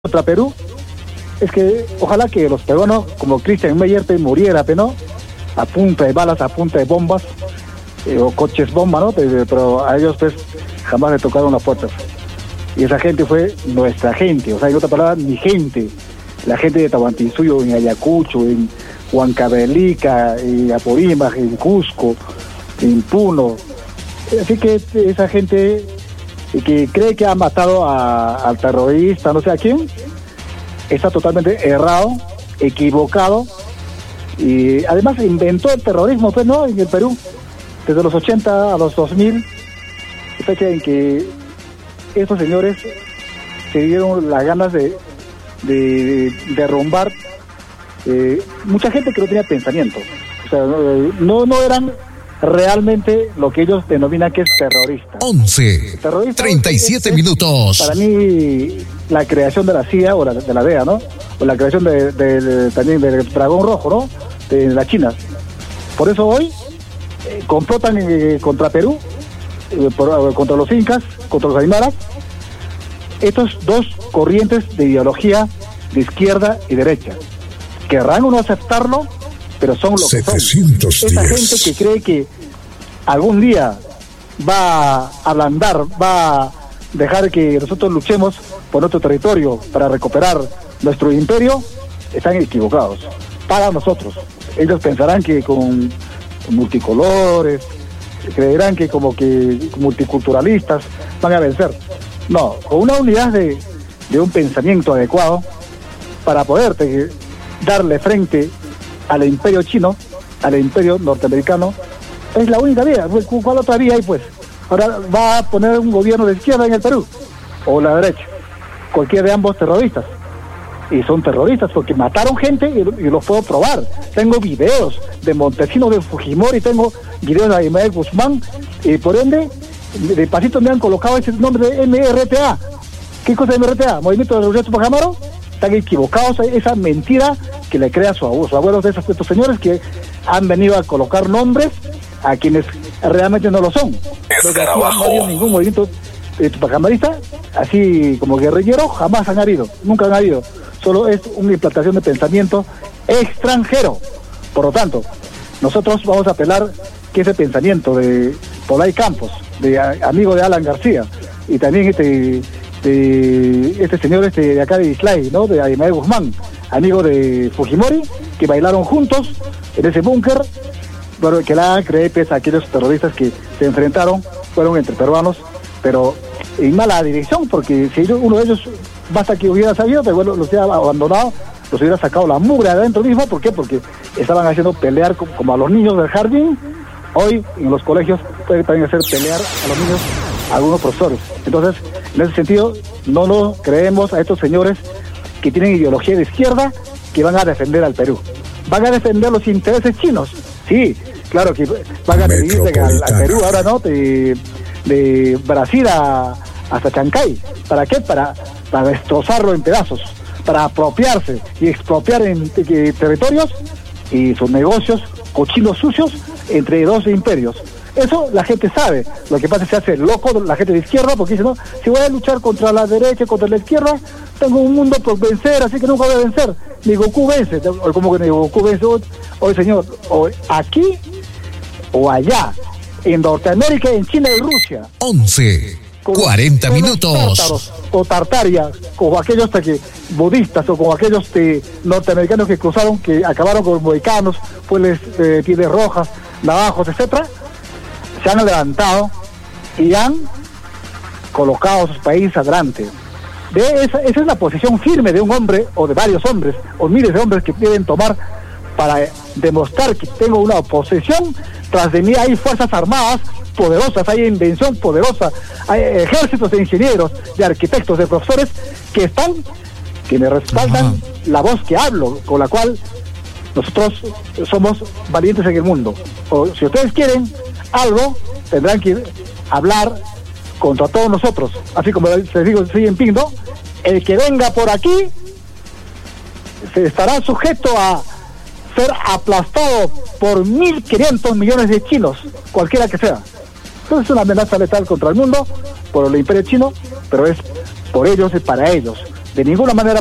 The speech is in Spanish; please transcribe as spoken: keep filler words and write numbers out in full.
contra Perú es que ojalá que los peruanos como Christian Meyer te muriera, ¿no? A punta de balas, a punta de bombas eh, o coches bomba, ¿no? Pero a ellos pues jamás le tocaron las puertas. Y esa gente fue nuestra gente, o sea, en otra palabra, mi gente, la gente de Tahuantinsuyo, en Ayacucho, en Huancavelica, en Apurímac, en Cusco, en Puno. Así que esa gente que cree que ha matado a, al terrorista, no sé a quién, está totalmente errado, equivocado, y además inventó el terrorismo, pues, ¿no?, en el Perú, desde los ochenta a los dos mil, fecha en que estos señores se dieron las ganas de, de, de derrumbar eh, mucha gente que no tenía pensamiento, o sea, no, no eran realmente lo que ellos denominan que es terrorista. once, treinta y siete es, minutos. Para mí, la creación de la C I A o la, de la D E A, ¿no? O la creación de, de, de, también del dragón rojo, ¿no? De la China. Por eso hoy eh, complotan eh, contra Perú, eh, por, contra los incas, contra los aymaras. Estos dos corrientes de ideología de izquierda y derecha. Querrán o no aceptarlo, pero son lo que son. Esa gente que cree que algún día va a ablandar, va a dejar que nosotros luchemos por nuestro territorio para recuperar nuestro imperio, están equivocados. Para nosotros. Ellos pensarán que con multicolores, creerán que como que multiculturalistas van a vencer. No, con una unidad de, de un pensamiento adecuado para poder darle frente al imperio chino, al imperio norteamericano, es la única vía. ¿Cuál otra vía hay, pues? Ahora va a poner un gobierno de izquierda en el Perú, o la derecha, cualquiera de ambos terroristas. Y son terroristas porque mataron gente y, y los puedo probar. Tengo videos de Montesinos, de Fujimori, tengo videos de Abimael Guzmán, y por ende, de pasito me han colocado ese nombre de M R T A. ¿Qué cosa es M R T A? Movimiento de Revolución Tupac Amaru. Están equivocados, esa mentira que le crea su abuelo, sus abuelos de esos, de estos señores que han venido a colocar nombres a quienes realmente no lo son. Porque aquí no ha habido ningún movimiento eh, tupacamarista, así como guerrillero, jamás han habido, nunca han habido. Solo es una implantación de pensamiento extranjero. Por lo tanto, nosotros vamos a apelar que ese pensamiento de Polay Campos, de a, amigo de Alan García, y también este de este señor este de acá de Islay, ¿no?, de Abimael Guzmán, amigo de Fujimori, que bailaron juntos en ese búnker, bueno, que la hagan creer pues, a aquellos terroristas que se enfrentaron, fueron entre peruanos, pero en mala dirección, porque si ellos, uno de ellos, basta que hubiera sabido, pero bueno, los hubiera abandonado, los hubiera sacado la mugre adentro mismo. ¿Por qué? Porque estaban haciendo pelear como, como a los niños del jardín. Hoy en los colegios pueden también hacer pelear a los niños a algunos profesores. Entonces, en ese sentido, no nos creemos a estos señores que tienen ideología de izquierda que van a defender al Perú. Van a defender los intereses chinos. Sí, claro que van a dividirse al, al Perú ahora, ¿no? De, de Brasil a, hasta Chancay. ¿Para qué? Para, para destrozarlo en pedazos, para apropiarse y expropiar en, en territorios y sus negocios cochinos sucios entre dos imperios. Eso la gente sabe. Lo que pasa es que se hace loco la gente de izquierda porque dice, no, si voy a luchar contra la derecha, contra la izquierda, tengo un mundo por vencer, así que nunca voy a vencer. Ni Goku vence. O como que ni Goku vence. Oye, señor, o aquí o allá, en Norteamérica, en China y Rusia. once, cuarenta minutos. Tártaros, o Tartaria, como aquellos que, budistas, o como aquellos que, norteamericanos que cruzaron, que acabaron con los mohicanos, pues eh, pieles rojas, navajos, etcétera, se han levantado y han colocado a sus países adelante. De esa, esa es la posición firme de un hombre, o de varios hombres, o miles de hombres que deben tomar para demostrar que tengo una oposición. Tras de mí hay fuerzas armadas poderosas, hay invención poderosa, hay ejércitos de ingenieros, de arquitectos, de profesores que están, que me respaldan Ajá. la voz que hablo, con la cual nosotros somos valientes en el mundo. O si ustedes quieren algo, tendrán que hablar contra todos nosotros, así como les digo, soy en Pindo, el que venga por aquí se estará sujeto a ser aplastado por mil quinientos millones de chinos, cualquiera que sea. Entonces es una amenaza letal contra el mundo por el imperio chino, pero es por ellos y para ellos. de ninguna manera